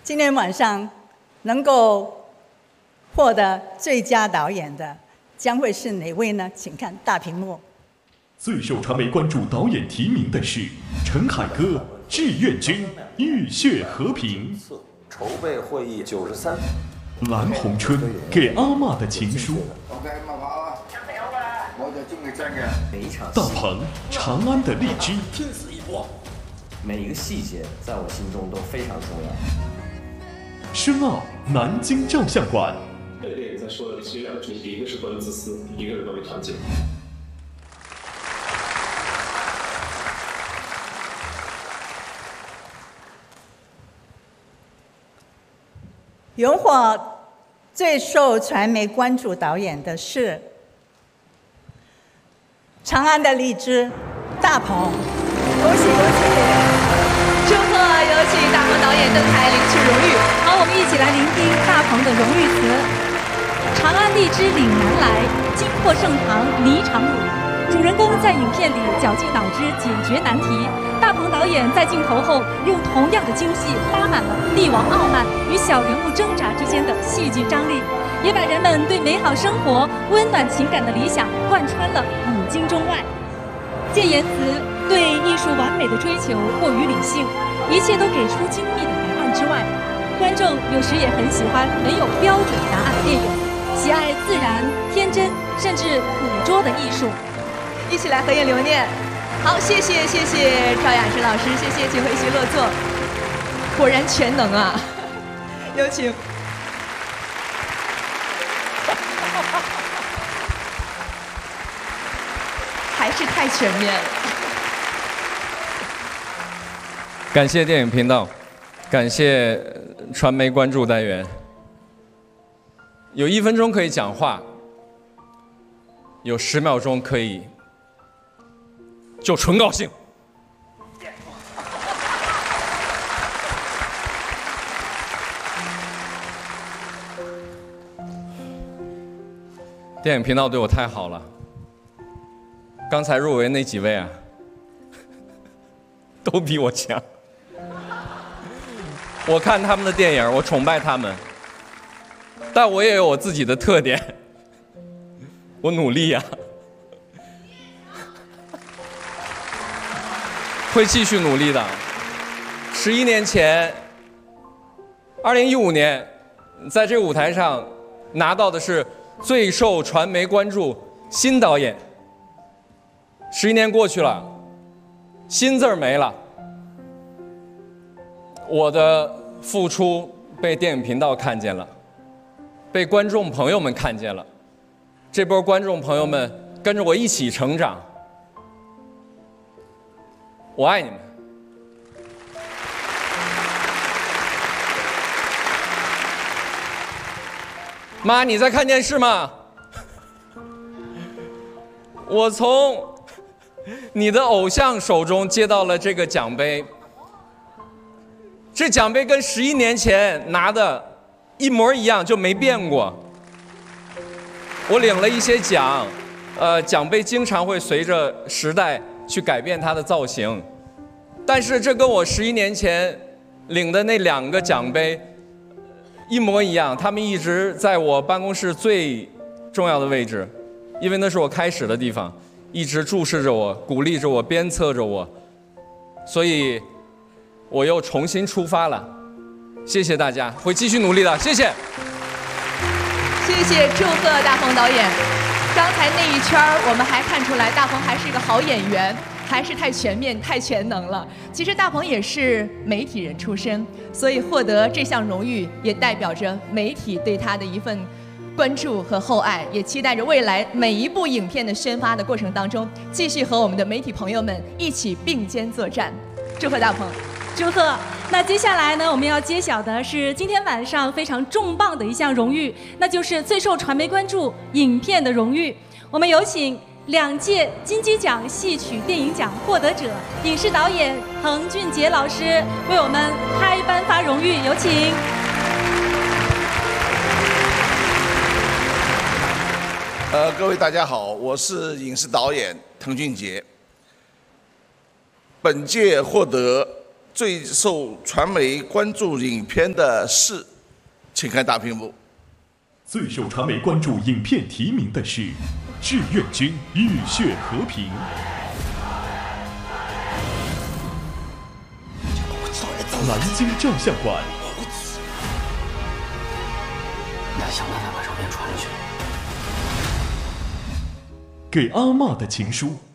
今天晚上能够获得最佳导演的将会是哪位呢？请看大屏幕。 最受传媒关注导演提名的是陈凯歌、志愿军《浴血和平》。 筹备会议93。 蓝红春给阿嬷的情书。大鹏长安的荔枝。 拼死一搏。每一个细节在我心中都非常重要。 申奥南京照相馆。 这个电影在说的其实两个主题，一个是关于自私，一个是关于团结。 荣获最受传媒关注导演的是《长安的荔枝》大鹏，恭喜恭喜！ 祝贺，有请大鹏导演登台领取荣誉。好，我们一起来聆听大鹏的荣誉词：长安荔枝岭南来，金货盛唐霓裳舞。主人公在影片里绞尽脑汁解决难题，大鹏导演在镜头后用同样的精细拉满了帝王傲慢与小人物挣扎之间的戏剧张力，也把人们对美好生活、温暖情感的理想贯穿了古今中外。借言辞对艺术完美的追求过于理性，一切都给出精密的答案之外，观众有时也很喜欢没有标准答案的电影，喜爱自然、天真甚至捕捉的艺术。一起来合影留念。好，谢谢赵雅芝老师，谢谢，请回席落座。果然全能啊！有请。还是太全面了。 感谢电影频道，感谢传媒关注单元。有1分钟可以讲话，有10秒钟可以就纯高兴。电影频道对我太好了。刚才入围那几位啊，都比我强。我看他们的电影，我崇拜他们，但我也有我自己的特点，我努力呀，会继续努力的。11年前，2015年，在这个舞台上拿到的是最受传媒关注新导演。11年过去了，新字儿没了。我的付出被电影频道看见了，被观众朋友们看见了。这波观众朋友们跟着我一起成长，我爱你们。妈，你在看电视吗？我从你的偶像手中接到了这个奖杯，这奖杯跟11年前拿的一模一样，就没变过。我领了一些奖，奖杯经常会随着时代去改变它的造型，但是这跟我11年前领的那2个奖杯一模一样，他们一直在我办公室最重要的位置，因为那是我开始的地方，一直注视着我，鼓励着我，鞭策着我，所以我又重新出发了。谢谢大家，会继续努力的，谢谢。 谢谢，祝贺大鹏导演。刚才那一圈我们还看出来大鹏还是一个好演员，还是太全面、太全能了。其实大鹏也是媒体人出身，所以获得这项荣誉也代表着媒体对他的一份关注和厚爱，也期待着未来每一部影片的宣发的过程当中，继续和我们的媒体朋友们一起并肩作战。祝贺大鹏！祝贺！那接下来呢，我们要揭晓的是今天晚上非常重磅的一项荣誉，那就是最受传媒关注影片的荣誉。我们有请2届金鸡奖戏曲电影奖获得者、影视导演滕俊杰老师为我们开颁发荣誉，有请。 各位大家好，我是影视导演滕俊杰。本届获得最受传媒关注影片的是，请看大屏幕。 最受传媒关注影片提名的是《志愿军浴血和平》。南京照相馆。 你要想办法把照片传出去。 给阿嬷的情书。